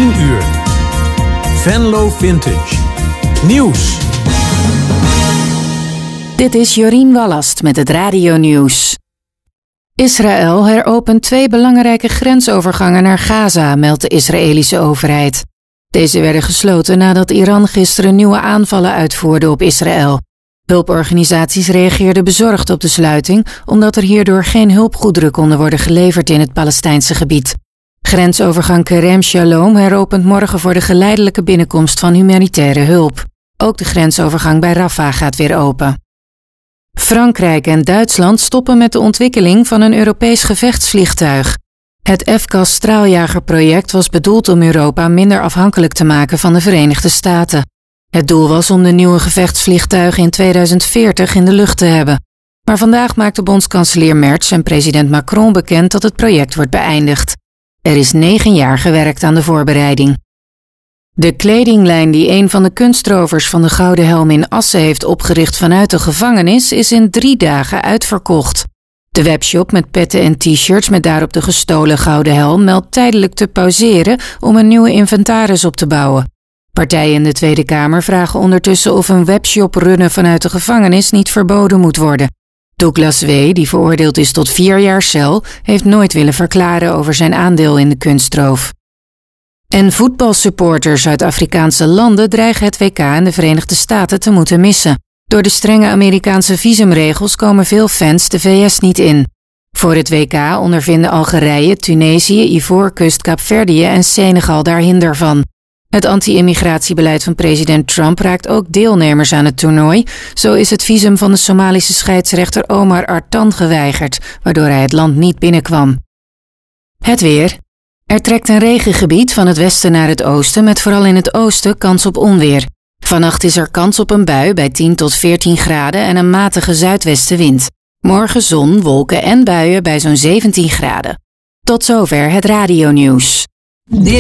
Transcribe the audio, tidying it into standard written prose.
10 uur. Venlo Vintage. Nieuws. Dit is Jorien Wallast met het radionieuws. Israël heropent 2 belangrijke grensovergangen naar Gaza, meldt de Israëlische overheid. Deze werden gesloten nadat Iran gisteren nieuwe aanvallen uitvoerde op Israël. Hulporganisaties reageerden bezorgd op de sluiting, omdat er hierdoor geen hulpgoederen konden worden geleverd in het Palestijnse gebied. Grensovergang Kerem Shalom heropent morgen voor de geleidelijke binnenkomst van humanitaire hulp. Ook de grensovergang bij Rafah gaat weer open. Frankrijk en Duitsland stoppen met de ontwikkeling van een Europees gevechtsvliegtuig. Het FCAS straaljagerproject was bedoeld om Europa minder afhankelijk te maken van de Verenigde Staten. Het doel was om de nieuwe gevechtsvliegtuigen in 2040 in de lucht te hebben. Maar vandaag maakte bondskanselier Merz en president Macron bekend dat het project wordt beëindigd. Er is 9 jaar gewerkt aan de voorbereiding. De kledinglijn die een van de kunstrovers van de Gouden Helm in Assen heeft opgericht vanuit de gevangenis is in 3 dagen uitverkocht. De webshop met petten en t-shirts met daarop de gestolen Gouden Helm meldt tijdelijk te pauzeren om een nieuwe inventaris op te bouwen. Partijen in de Tweede Kamer vragen ondertussen of een webshop runnen vanuit de gevangenis niet verboden moet worden. Douglas W., die veroordeeld is tot 4 jaar cel, heeft nooit willen verklaren over zijn aandeel in de kunstroof. En voetbalsupporters uit Afrikaanse landen dreigen het WK in de Verenigde Staten te moeten missen. Door de strenge Amerikaanse visumregels komen veel fans de VS niet in. Voor het WK ondervinden Algerije, Tunesië, Ivoorkust, Kaapverdië en Senegal daar hinder van. Het anti-immigratiebeleid van president Trump raakt ook deelnemers aan het toernooi. Zo is het visum van de Somalische scheidsrechter Omar Artan geweigerd, waardoor hij het land niet binnenkwam. Het weer. Er trekt een regengebied van het westen naar het oosten, met vooral in het oosten kans op onweer. Vannacht is er kans op een bui bij 10 tot 14 graden en een matige zuidwestenwind. Morgen zon, wolken en buien bij zo'n 17 graden. Tot zover het radionieuws. Dit